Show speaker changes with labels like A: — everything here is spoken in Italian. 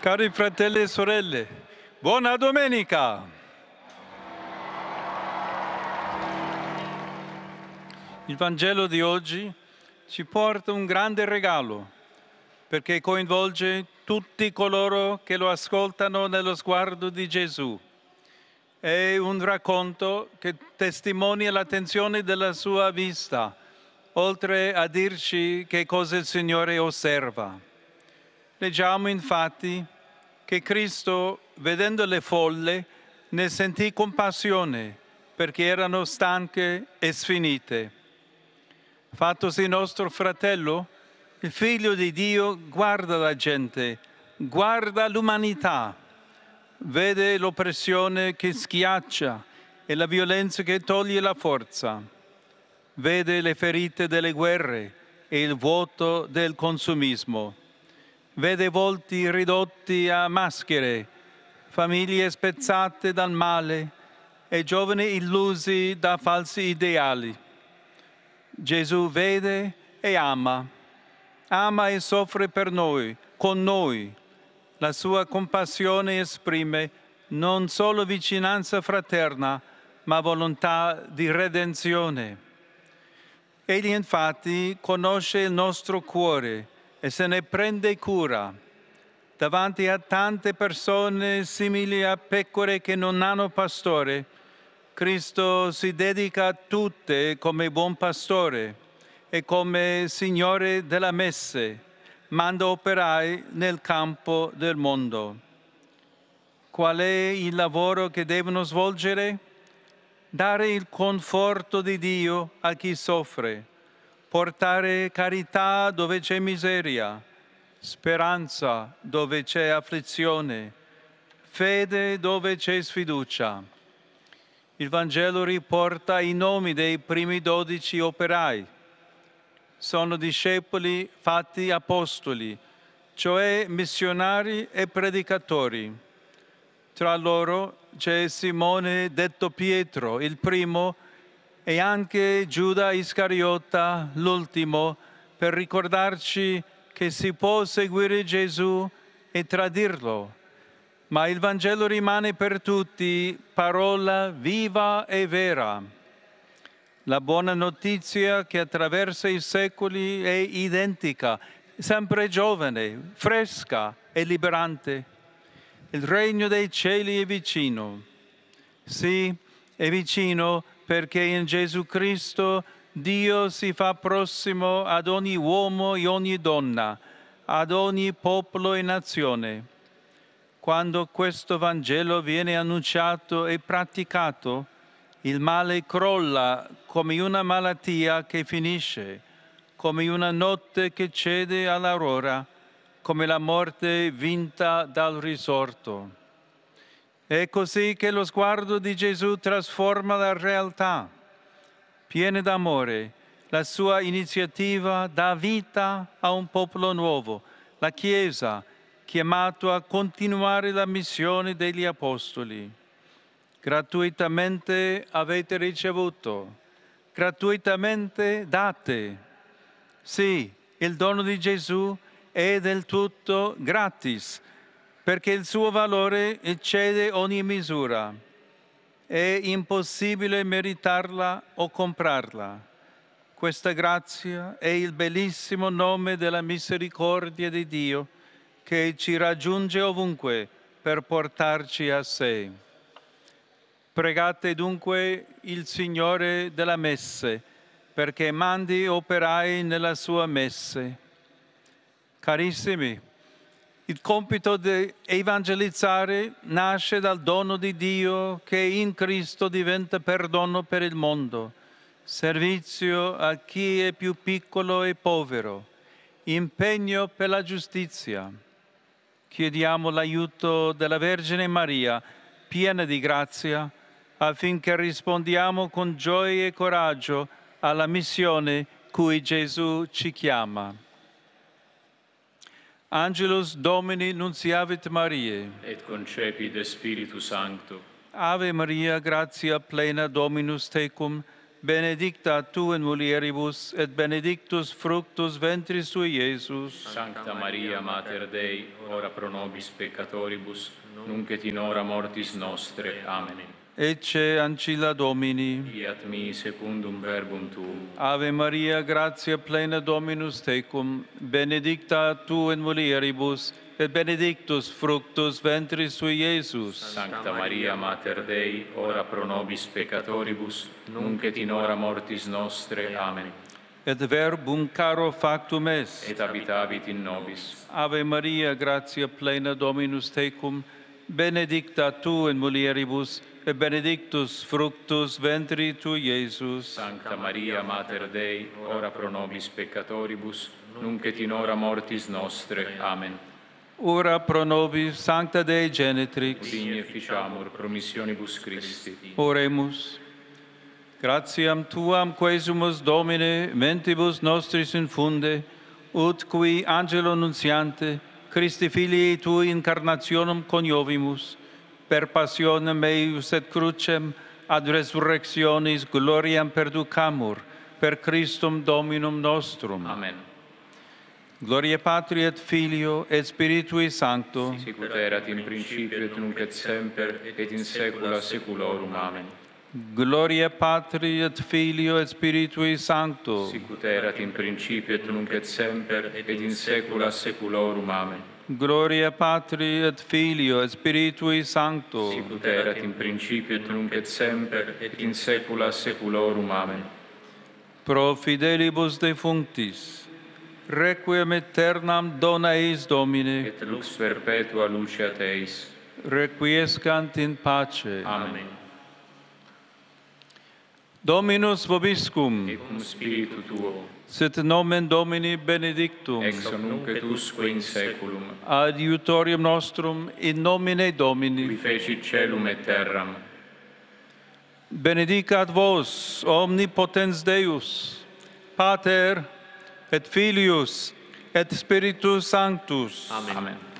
A: Cari fratelli e sorelle, buona domenica! Il Vangelo di oggi ci porta un grande regalo perché coinvolge tutti coloro che lo ascoltano nello sguardo di Gesù. È un racconto che testimonia l'attenzione della sua vista, oltre a dirci che cosa il Signore osserva. Leggiamo infatti che Cristo, vedendo le folle, ne sentì compassione perché erano stanche e sfinite. Fattosi nostro fratello, il Figlio di Dio guarda la gente, guarda l'umanità, vede l'oppressione che schiaccia e la violenza che toglie la forza, vede le ferite delle guerre e il vuoto del consumismo. Vede volti ridotti a maschere, famiglie spezzate dal male e giovani illusi da falsi ideali. Gesù vede e ama e soffre per noi, con noi. La sua compassione esprime non solo vicinanza fraterna, ma volontà di redenzione. Egli infatti conosce il nostro cuore e se ne prende cura. Davanti a tante persone simili a pecore che non hanno pastore, Cristo si dedica a tutte come buon pastore e come Signore della messe, manda operai nel campo del mondo. Qual è il lavoro che devono svolgere? Dare il conforto di Dio a chi soffre, portare carità dove c'è miseria, speranza dove c'è afflizione, fede dove c'è sfiducia. Il Vangelo riporta i nomi dei primi 12 operai. Sono discepoli fatti apostoli, cioè missionari e predicatori. Tra loro c'è Simone detto Pietro, il primo, e anche Giuda Iscariota, l'ultimo, per ricordarci che si può seguire Gesù e tradirlo. Ma il Vangelo rimane per tutti parola viva e vera. La buona notizia che attraversa i secoli è identica, sempre giovane, fresca e liberante. Il regno dei cieli è vicino. Sì, è vicino perché in Gesù Cristo Dio si fa prossimo ad ogni uomo e ogni donna, ad ogni popolo e nazione. Quando questo Vangelo viene annunciato e praticato, il male crolla come una malattia che finisce, come una notte che cede all'aurora, come la morte vinta dal risorto. È così che lo sguardo di Gesù trasforma la realtà. Piena d'amore, la sua iniziativa dà vita a un popolo nuovo, la Chiesa, chiamato a continuare la missione degli Apostoli. Gratuitamente avete ricevuto, gratuitamente date. Sì, il dono di Gesù è del tutto gratis, perché il suo valore eccede ogni misura. È impossibile meritarla o comprarla. Questa grazia è il bellissimo nome della misericordia di Dio che ci raggiunge ovunque per portarci a sé. Pregate dunque il Signore della Messe perché mandi operai nella sua messe. Carissimi, il compito di evangelizzare nasce dal dono di Dio che in Cristo diventa perdono per il mondo, servizio a chi è più piccolo e povero, impegno per la giustizia. Chiediamo l'aiuto della Vergine Maria, piena di grazia, affinché rispondiamo con gioia e coraggio alla missione cui Gesù ci chiama. Angelus Domini nunciavit Mariae.
B: Et concepit de Spiritu Sancto.
A: Ave Maria, gratia plena Dominus tecum, benedicta tu in mulieribus, et benedictus fructus ventris tui, Iesus.
B: Sancta Maria, Mater Dei, ora pro nobis peccatoribus, nunc et in hora mortis nostre. Amen.
A: Ecce ancilla Domini.
B: Fiat mi secundum verbum tuum.
A: Ave Maria, gratia plena Dominus tecum, benedicta tu in mulieribus, et benedictus fructus ventris tui, Iesus.
B: Sancta Maria, Mater Dei, ora pro nobis peccatoribus, nunc et in hora mortis nostre. Amen.
A: Et verbum caro factum est.
B: Et habitabit in nobis.
A: Ave Maria, gratia plena Dominus tecum, benedicta tu in mulieribus, et benedictus fructus ventri tui, Iesus.
B: Sancta Maria, Mater Dei, ora pro nobis peccatoribus, nunc et in hora mortis nostre. Amen.
A: Ora pro nobis, Sancta Dei Genitrix.
B: Digne ficiamur promissionibus Christi.
A: Oremus. Gratiam Tuam quesumus, Domine, mentibus nostris infunde, ut qui angelo nuntiante, Christi Filii Tui incarnationem coniovimus, per passionem eius et crucem ad resurrectionis gloriam perducamur, per Christum Dominum nostrum.
B: Amen.
A: Gloria Patri et Filio et Spiritui Sancto.
B: Sicut erat in principio et nunc et semper et in saecula saeculorum. Amen.
A: Gloria Patri et Filio et Spiritui Sancto.
B: Sicut erat in principio et nunc et semper et in saecula saeculorum. Amen.
A: Gloria Patri et Filio et Spiritui Sancto.
B: Sicut erat in principio et nunc et semper et in saecula saeculorum. Amen.
A: Pro fidelibus defunctis, requiem aeternam dona eis Domine,
B: Et lux perpetua luceat eis.
A: requiescant in pace.
B: Amen.
A: Dominus vobiscum,
B: Et cum spiritu tuo,
A: sit nomen Domini benedictum,
B: ex nunc et usque in saeculum,
A: adiutorium nostrum in nomine
B: qui
A: Domini.
B: fecit caelum et terram.
A: Benedicat vos, omnipotens Deus, Pater et Filius et Spiritus Sanctus.
B: Amen.